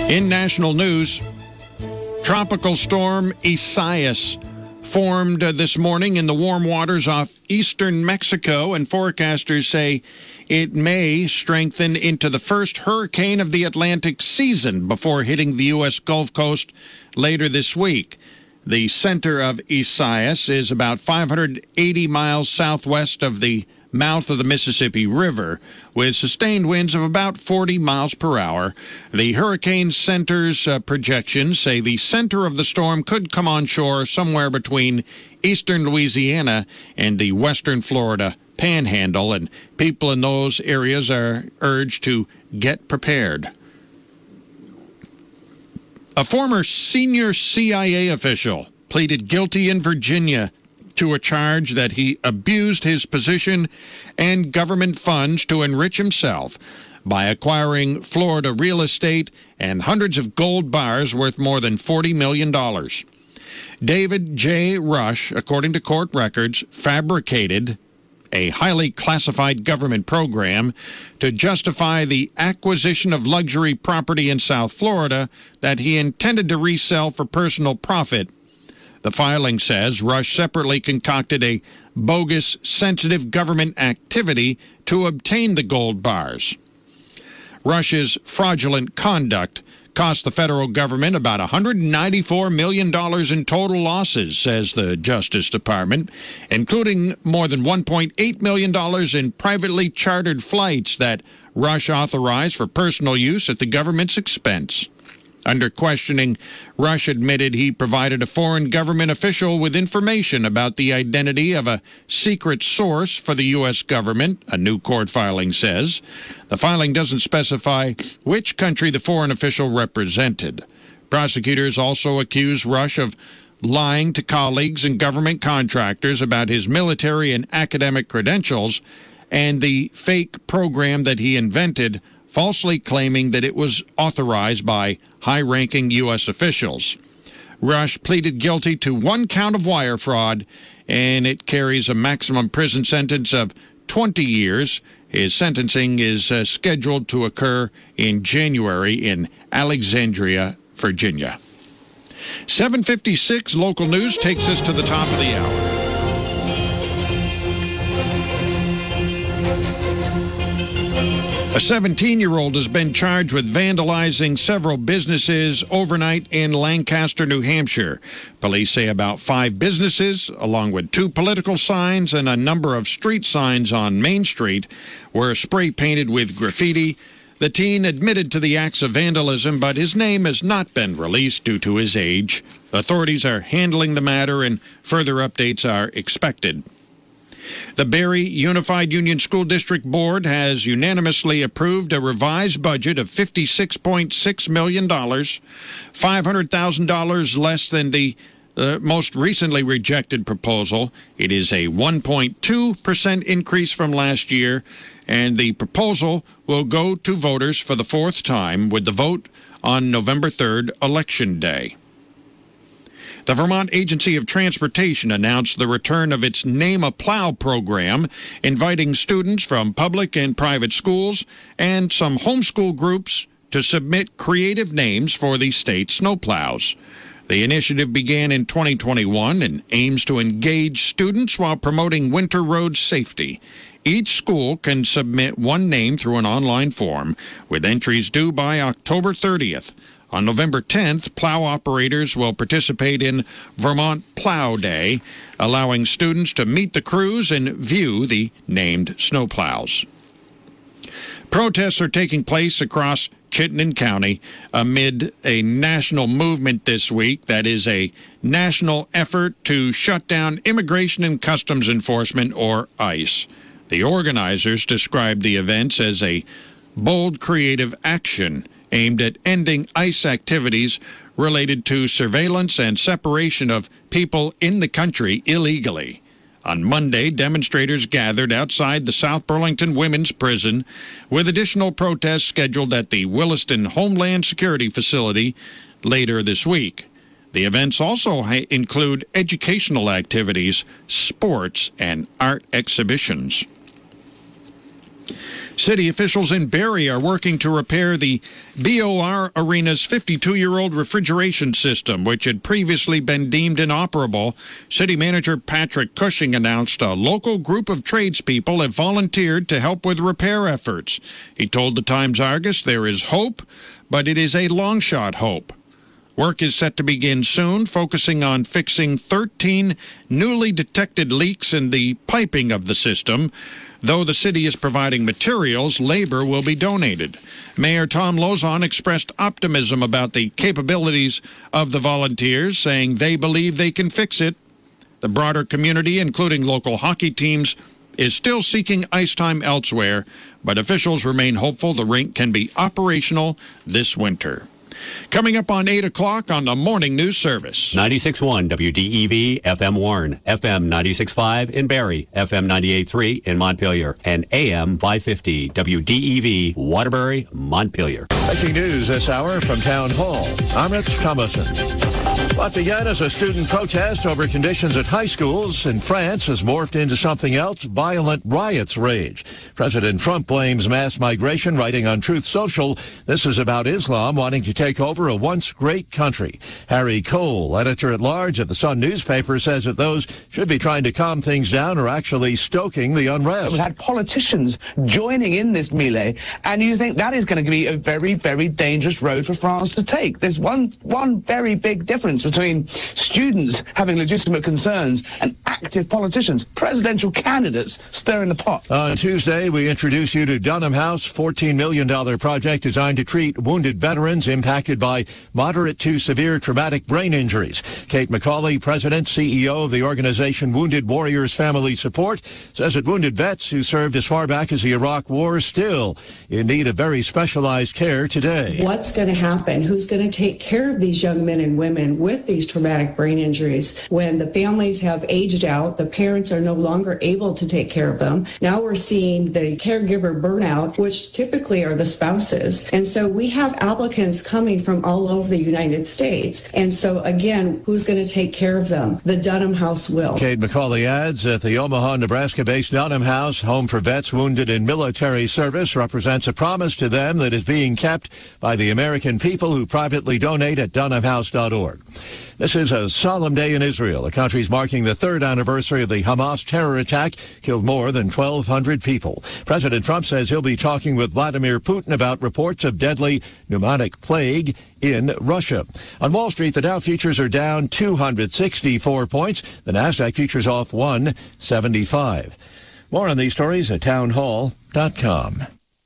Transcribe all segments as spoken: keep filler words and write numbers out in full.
In national news, Tropical Storm Isaias formed uh, this morning in the warm waters off eastern Mexico, and forecasters say it may strengthen into the first hurricane of the Atlantic season before hitting the U S Gulf Coast later this week. The center of Isaias is about five hundred eighty miles southwest of the mouth of the Mississippi River, with sustained winds of about forty miles per hour. The Hurricane Center's uh, projections say the center of the storm could come on shore somewhere between eastern Louisiana and the western Florida Panhandle, and people in those areas are urged to get prepared. A former senior C I A official pleaded guilty in Virginia to a charge that he abused his position and government funds to enrich himself by acquiring Florida real estate and hundreds of gold bars worth more than forty million dollars. David J. Rush, according to court records, fabricated a highly classified government program to justify the acquisition of luxury property in South Florida that he intended to resell for personal profit. The filing says Rush separately concocted a bogus sensitive government activity to obtain the gold bars. Rush's fraudulent conduct cost the federal government about one hundred ninety-four million dollars in total losses, says the Justice Department, including more than one point eight million dollars in privately chartered flights that Rush authorized for personal use at the government's expense. Under questioning, Rush admitted he provided a foreign government official with information about the identity of a secret source for the U S government, a new court filing says. The filing doesn't specify which country the foreign official represented. Prosecutors also accuse Rush of lying to colleagues and government contractors about his military and academic credentials and the fake program that he invented, falsely claiming that it was authorized by high-ranking U S officials. Rush pleaded guilty to one count of wire fraud, and it carries a maximum prison sentence of twenty years. His sentencing is uh, scheduled to occur in January in Alexandria, Virginia. seven fifty-six local news takes us to the top of the hour. A seventeen-year-old has been charged with vandalizing several businesses overnight in Lancaster, New Hampshire. Police say about five businesses, along with two political signs and a number of street signs on Main Street, were spray-painted with graffiti. The teen admitted to the acts of vandalism, but his name has not been released due to his age. Authorities are handling the matter, and further updates are expected. The Barry Unified Union School District Board has unanimously approved a revised budget of fifty-six point six million dollars, five hundred thousand dollars less than the uh, most recently rejected proposal. It is a one point two percent increase from last year, and the proposal will go to voters for the fourth time with the vote on November third, Election Day. The Vermont Agency of Transportation announced the return of its Name a Plow program, inviting students from public and private schools and some homeschool groups to submit creative names for the state snowplows. The initiative began in twenty twenty-one and aims to engage students while promoting winter road safety. Each school can submit one name through an online form, with entries due by October thirtieth. On November tenth, plow operators will participate in Vermont Plow Day, allowing students to meet the crews and view the named snowplows. Protests are taking place across Chittenden County amid a national movement this week that is a national effort to shut down Immigration and Customs Enforcement, or ICE. The organizers described the events as a bold, creative action aimed at ending ICE activities related to surveillance and separation of people in the country illegally. On Monday, demonstrators gathered outside the South Burlington Women's Prison, with additional protests scheduled at the Williston Homeland Security Facility later this week. The events also ha- include educational activities, sports, and art exhibitions. City officials in Barrie are working to repair the B O R Arena's fifty-two-year-old refrigeration system, which had previously been deemed inoperable. City Manager Patrick Cushing announced a local group of tradespeople have volunteered to help with repair efforts. He told the Times-Argus there is hope, but it is a long-shot hope. Work is set to begin soon, focusing on fixing thirteen newly detected leaks in the piping of the system. Though the city is providing materials, labor will be donated. Mayor Tom Lozon expressed optimism about the capabilities of the volunteers, saying they believe they can fix it. The broader community, including local hockey teams, is still seeking ice time elsewhere, but officials remain hopeful the rink can be operational this winter. Coming up on eight o'clock on the Morning News Service. ninety-six point one W D E V, F M Warren, F M ninety-six point five in Barrie, F M ninety-eight point three in Montpelier, and A M five fifty W D E V, Waterbury, Montpelier. Breaking news this hour from Town Hall. I'm Rich Thomason. What began as a student protest over conditions at high schools in France has morphed into something else. Violent riots rage. President Trump blames mass migration, writing on Truth Social. This is about Islam wanting to take over a once great country. Harry Cole, editor-at-large of the Sun newspaper, says that those should be trying to calm things down are actually stoking the unrest. We've had politicians joining in this melee, and you think that is going to be a very, very dangerous road for France to take. There's one, one very big difference between students having legitimate concerns and active politicians, presidential candidates stirring the pot. On Tuesday, we introduce you to Dunham House, fourteen million dollars project designed to treat wounded veterans impacted by moderate to severe traumatic brain injuries. Kate McCauley, president, C E O of the organization Wounded Warriors Family Support, says that wounded vets who served as far back as the Iraq War still in need of very specialized care today. What's going to happen? Who's going to take care of these young men and women with these traumatic brain injuries? When the families have aged out, the parents are no longer able to take care of them. Now we're seeing the caregiver burnout, which typically are the spouses. And so we have applicants coming from all over the United States. And so, again, who's going to take care of them? The Dunham House will. Kate McCauley adds that the Omaha, Nebraska-based Dunham House, home for vets wounded in military service, represents a promise to them that is being kept by the American people who privately donate at dunham house dot org. This is a solemn day in Israel. The country's marking the third anniversary of the Hamas terror attack, killed more than twelve hundred people. President Trump says he'll be talking with Vladimir Putin about reports of deadly pneumonic plague in Russia. On Wall Street, the Dow futures are down two hundred sixty-four points. The Nasdaq futures off one seventy-five. More on these stories at town hall dot com.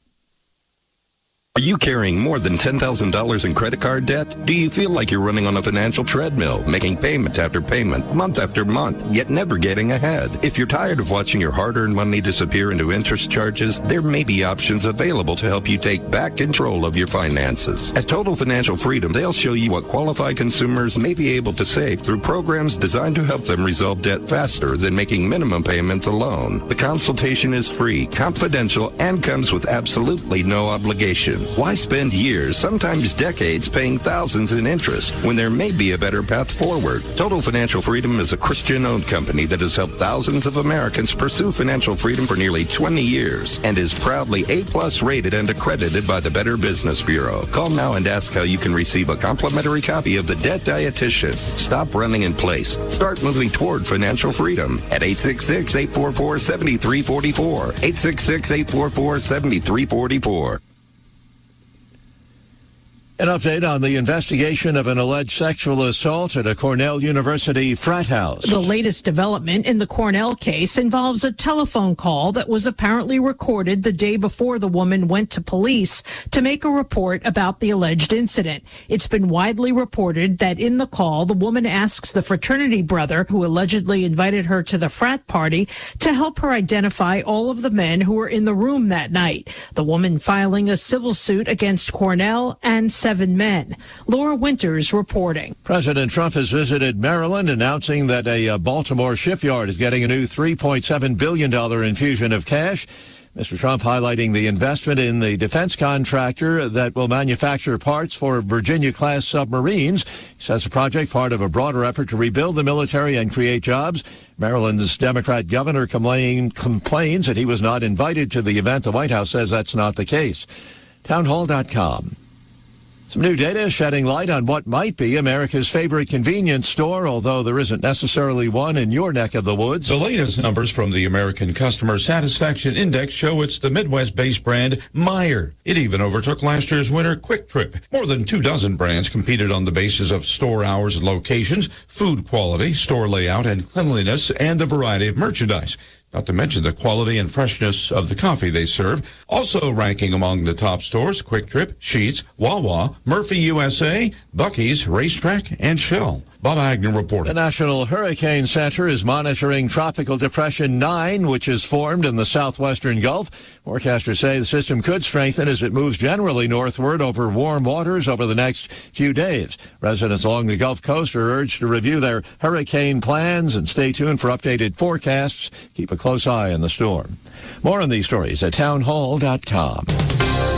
Are you carrying more than ten thousand dollars in credit card debt? Do you feel like you're running on a financial treadmill, making payment after payment, month after month, yet never getting ahead? If you're tired of watching your hard-earned money disappear into interest charges, there may be options available to help you take back control of your finances. At Total Financial Freedom, they'll show you what qualified consumers may be able to save through programs designed to help them resolve debt faster than making minimum payments alone. The consultation is free, confidential, and comes with absolutely no obligation. Why spend years, sometimes decades, paying thousands in interest when there may be a better path forward? Total Financial Freedom is a Christian-owned company that has helped thousands of Americans pursue financial freedom for nearly twenty years and is proudly A-plus rated and accredited by the Better Business Bureau. Call now and ask how you can receive a complimentary copy of The Debt Dietitian. Stop running in place. Start moving toward financial freedom at eight six six, eight four four, seven three four four. eight six six, eight four four, seven three four four. An update on the investigation of an alleged sexual assault at a Cornell University frat house. The latest development in the Cornell case involves a telephone call that was apparently recorded the day before the woman went to police to make a report about the alleged incident. It's been widely reported that in the call, the woman asks the fraternity brother who allegedly invited her to the frat party to help her identify all of the men who were in the room that night. The woman filing a civil suit against Cornell and seven men. Laura Winters reporting. President Trump has visited Maryland, announcing that a Baltimore shipyard is getting a new three point seven billion dollars infusion of cash. Mister Trump highlighting the investment in the defense contractor that will manufacture parts for Virginia-class submarines. He says the project part of a broader effort to rebuild the military and create jobs. Maryland's Democrat governor complain, complains that he was not invited to the event. The White House says that's not the case. townhall dot com. Some new data shedding light on what might be America's favorite convenience store, although there isn't necessarily one in your neck of the woods. The latest numbers from the American Customer Satisfaction Index show it's the Midwest-based brand Meijer. It even overtook last year's winner Quick Trip. More than two dozen brands competed on the basis of store hours and locations, food quality, store layout and cleanliness, and the variety of merchandise. Not to mention the quality and freshness of the coffee they serve. Also ranking among the top stores, Quick Trip, Sheetz, Wawa, Murphy U S A, Buc-ee's, Racetrack, and Shell. Bob Agnew reporting. The National Hurricane Center is monitoring Tropical Depression nine, which is formed in the southwestern Gulf. Forecasters say the system could strengthen as it moves generally northward over warm waters over the next few days. Residents along the Gulf Coast are urged to review their hurricane plans and stay tuned for updated forecasts. Keep a close eye on the storm. More on these stories at townhall dot com.